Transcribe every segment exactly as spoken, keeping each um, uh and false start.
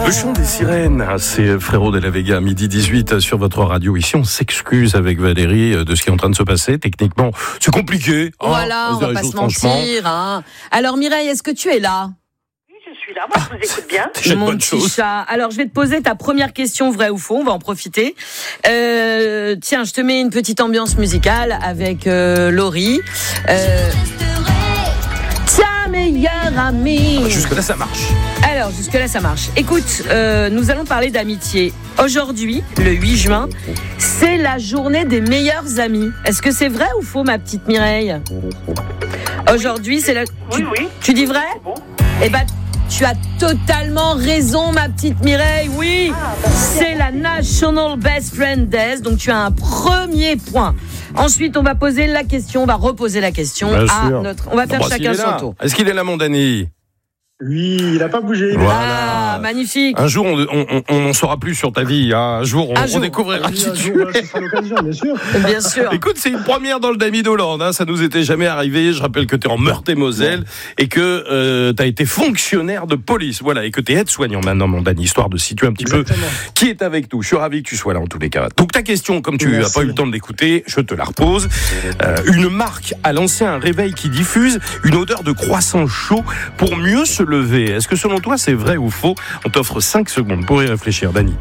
Le chant des sirènes, c'est Frérot de la Vega, midi dix-huit sur votre radio. Ici, on s'excuse avec Valérie de ce qui est en train de se passer. Techniquement, c'est compliqué. Hein, voilà, on va pas se mentir. Hein. Alors Mireille, est-ce que tu es là ? Oui, je suis là. Moi, je vous écoute bien. Déjà Mon bonne petit chose. chat. Alors, je vais te poser ta première question, vrai ou faux. On va en profiter. Euh, tiens, je te mets une petite ambiance musicale avec euh, Laurie. Euh, ta meilleure amie. Jusque-là, ça marche. Alors, jusque-là, ça marche. Écoute, euh, nous allons parler d'amitié. Aujourd'hui, le huit juin, c'est la journée des meilleurs amis. Est-ce que c'est vrai ou faux, ma petite Mireille ? Aujourd'hui, c'est la... Oui, oui. Tu dis vrai ? Bon. Eh ben, tu as totalement raison, ma petite Mireille. Oui, Ah, bah, c'est la National Best Friend Day. Donc, tu as un premier point. Ensuite, on va poser la question, on va reposer la question Bien à sûr. notre... On va faire Bon, chacun s'il est son là. tour. Est-ce qu'il est là, mon Dany ? Oui, il n'a pas bougé. Voilà. Ah, magnifique. Un jour, on n'en saura plus sur ta vie. Hein. Un jour, on, Un on jour. découvrira Oui, qui un tu jour, es. ce sera l'occasion, bien sûr. Bien sûr. Écoute, c'est une première dans le Damy d'Hollande, hein. Ça nous était jamais arrivé. Je rappelle que tu es en Meurthe-et-Moselle et que euh, tu as été fonctionnaire de police, voilà, et que tu es aide-soignant maintenant, mon Dany, histoire de situer un petit Exactement. peu qui est avec nous. Je suis ravi que tu sois là en tous les cas. Donc ta question, comme tu n'as Merci. pas eu le temps de l'écouter, je te la repose. Euh, une marque a lancé un réveil qui diffuse une odeur de croissant chaud pour mieux se lever. Est-ce que selon toi c'est vrai ou faux ? On t'offre cinq secondes pour y réfléchir, Dany.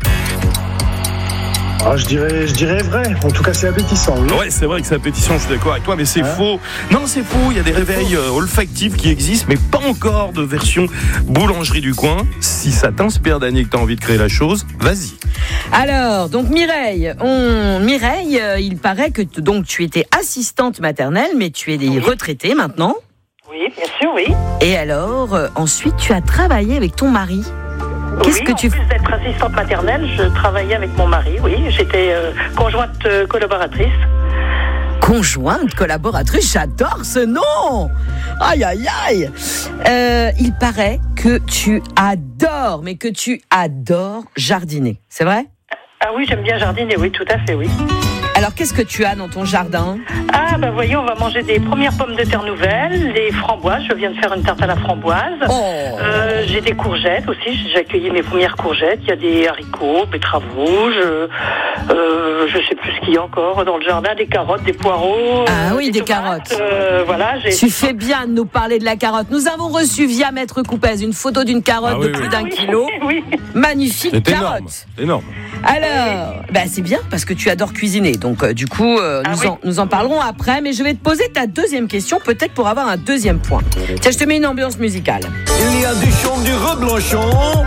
Ah, je dirais, je dirais vrai. En tout cas, c'est appétissant. Oui. Ouais, c'est vrai que c'est appétissant, je suis d'accord avec toi, mais c'est Hein faux. Non, c'est faux, il y a des réveils euh, olfactifs qui existent, mais pas encore de version boulangerie du coin. Si ça t'inspire, Dany, que t'as envie de créer la chose, vas-y. Alors, donc Mireille, on... Mireille, euh, il paraît que t- donc tu étais assistante maternelle, mais tu es Oui. retraitée maintenant. Oui, bien sûr, oui. Et alors, euh, ensuite, tu as travaillé avec ton mari. Qu'est-ce oui, que en tu plus d'être assistante maternelle, je travaillais avec mon mari, oui. J'étais euh, conjointe euh, collaboratrice. Conjointe, collaboratrice, j'adore ce nom. Aïe, aïe, aïe. Euh, il paraît que tu adores, mais que tu adores jardiner. C'est vrai ? Ah oui, j'aime bien jardiner, oui, tout à fait, oui. Alors, qu'est-ce que tu as dans ton jardin ? Ah, bah voyez, on va manger des premières pommes de terre nouvelles, des framboises. Je viens de faire une tarte à la framboise. Oh. Euh, j'ai des courgettes aussi. J'ai accueilli mes premières courgettes. Il y a des haricots, betteraves rouges. Euh, euh, je sais plus ce qu'il y a encore dans le jardin. Des carottes, des poireaux. Ah euh, oui, des tomates, carottes. Euh, voilà. J'ai... Tu fais bien de nous parler de la carotte. Nous avons reçu via Maître Coupez une photo d'une carotte Ah oui, de plus oui. d'un oui, kilo. Oui. Magnifique C'est carotte. énorme. C'est énorme. Alors, bah c'est bien parce que tu adores cuisiner. Donc euh, du coup, euh, Ah nous, oui. en, nous en parlerons après. Mais je vais te poser ta deuxième question, peut-être pour avoir un deuxième point. Tiens, je te mets une ambiance musicale. Il y a du champ, du reblanchon.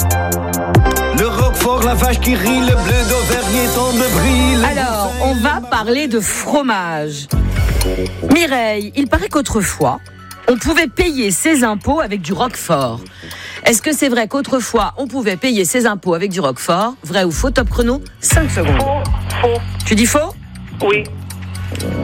Le roquefort, la vache qui rit, le bleu d'Auvergne tant de brille. Alors, on va parler de fromage. Mireille, il paraît qu'autrefois, on pouvait payer ses impôts avec du roquefort. Est-ce que c'est vrai qu'autrefois, on pouvait payer ses impôts avec du roquefort ? Vrai ou faux ? Top chrono, cinq secondes. Faux. Faux. Tu dis faux ? Oui.